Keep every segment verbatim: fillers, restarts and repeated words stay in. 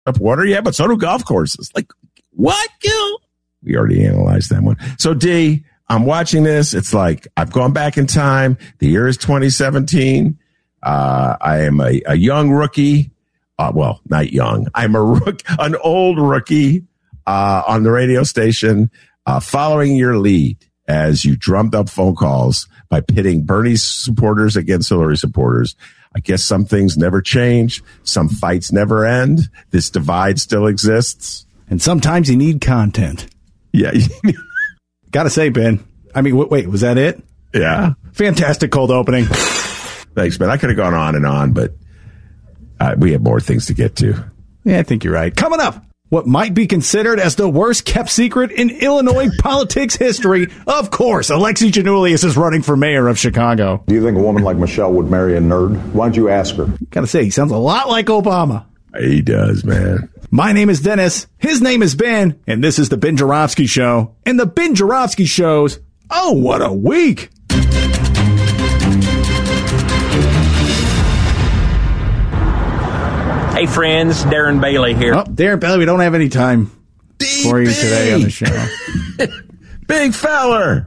up water. Yeah, but so do golf courses. Like, what, Gil? We already analyzed that one. So, D, I'm watching this. It's like I've gone back in time. The year is twenty seventeen. Uh, I am a, a young rookie. Uh, well, not young. I'm a rook, an old rookie uh, on the radio station, uh, following your lead as you drummed up phone calls by pitting Bernie's supporters against Hillary supporters. I guess some things never change. Some fights never end. This divide still exists. And sometimes you need content. Yeah. Gotta say, Ben. I mean, wait, was that it? Yeah. Fantastic cold opening. Thanks, man. I could have gone on and on, but uh, we have more things to get to. Yeah, I think you're right. Coming up, what might be considered as the worst kept secret in Illinois politics history. Of course, Alexi Janulius is running for mayor of Chicago. Do you think a woman like Michelle would marry a nerd? Why don't you ask her? Gotta say, he sounds a lot like Obama. He does, man. My name is Dennis. His name is Ben. And this is the Ben Joravsky Show. And the Ben Joravsky Shows. Oh, what a week. Hey, friends. Darren Bailey here. Oh, Darren Bailey, we don't have any time D- for you B. today on the show. Big feller.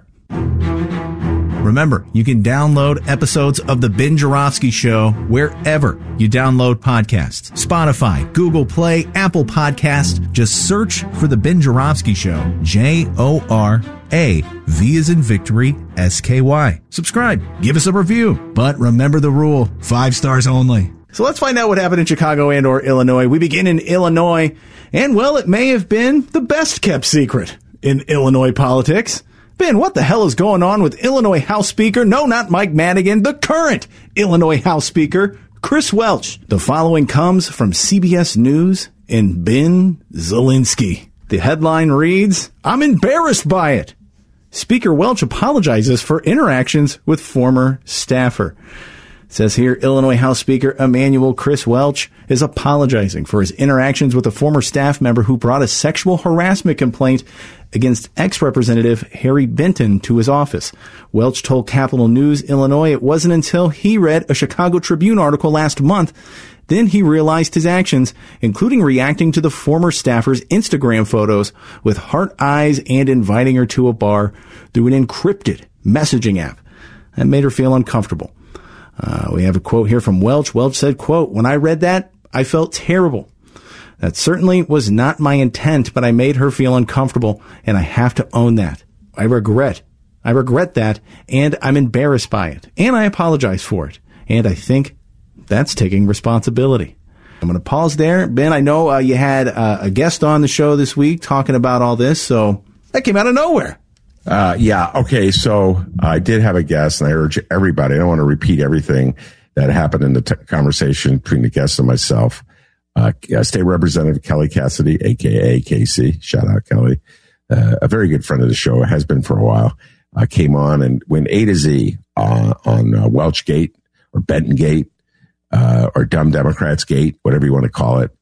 Remember, you can download episodes of The Ben Joravsky Show wherever you download podcasts. Spotify, Google Play, Apple Podcasts. Just search for The Ben Joravsky Show. J O R A V as in victory, S K Y. Subscribe. Give us a review. But remember the rule. Five stars only. So let's find out what happened in Chicago and or Illinois. We begin in Illinois. And, well, it may have been the best kept secret in Illinois politics. Ben, what the hell is going on with Illinois House Speaker? No, not Mike Madigan, the current Illinois House Speaker, Chris Welch. The following comes from C B S News and Ben Zielinski. The headline reads, I'm embarrassed by it. Speaker Welch apologizes for interactions with former staffer. It says here, Illinois House Speaker Emanuel Chris Welch is apologizing for his interactions with a former staff member who brought a sexual harassment complaint against ex-representative Harry Benton to his office. Welch told Capital News Illinois it wasn't until he read a Chicago Tribune article last month then he realized his actions, including reacting to the former staffer's Instagram photos with heart eyes and inviting her to a bar through an encrypted messaging app. That made her feel uncomfortable. Uh, we have a quote here from Welch. Welch said, quote, when I read that, I felt terrible. That certainly was not my intent, but I made her feel uncomfortable, and I have to own that. I regret. I regret that, and I'm embarrassed by it, and I apologize for it. And I think that's taking responsibility. I'm going to pause there. Ben, I know uh, you had uh, a guest on the show this week talking about all this, so that came out of nowhere. Uh, yeah. Okay. So I did have a guest, and I urge everybody, I don't want to repeat everything that happened in the t- conversation between the guest and myself. Uh, State Representative Kelly Cassidy, A K A K C. Shout out, Kelly. Uh, a very good friend of the show, has been for a while, uh, came on and went A to Z uh, on uh, Welch Gate or Benton Gate, uh, or Dumb Democrats Gate, whatever you want to call it.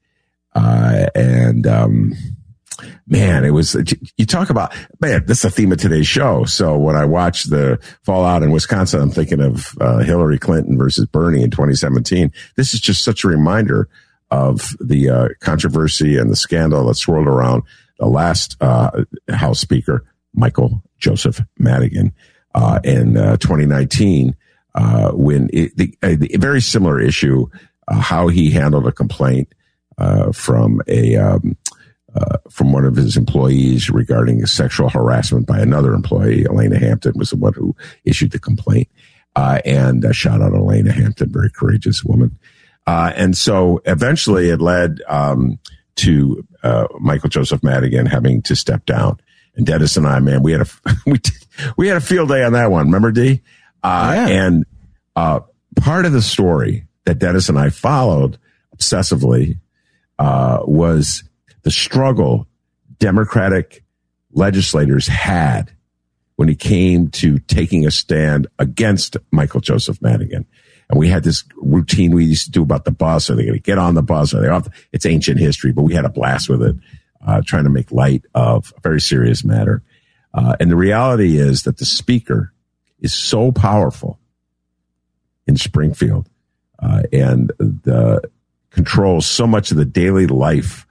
Uh, and, um, man, it was, you talk about, man, this is the theme of today's show. So when I watched the fallout in Wisconsin, I'm thinking of uh, Hillary Clinton versus Bernie in twenty seventeen. This is just such a reminder of the uh, controversy and the scandal that swirled around the last uh, House Speaker, Michael Joseph Madigan, uh, in uh, twenty nineteen, uh, when it, the, a, the very similar issue, uh, how he handled a complaint uh, from a um, uh, from one of his employees regarding sexual harassment by another employee. Elena Hampton was the one who issued the complaint, uh, and uh, shout out Elena Hampton, very courageous woman. Uh, and so eventually it led um, to uh, Michael Joseph Madigan having to step down. And Dennis and I, man, we had a we we had a field day on that one. Remember, D? Uh, yeah. And uh, part of the story that Dennis and I followed obsessively uh, was the struggle Democratic legislators had when it came to taking a stand against Michael Joseph Madigan. And we had this routine we used to do about the bus. Are they going to get on the bus? Are they off? It's ancient history, but we had a blast with it, uh, trying to make light of a very serious matter. Uh, and the reality is that the speaker is so powerful in Springfield, uh, and the controls so much of the daily life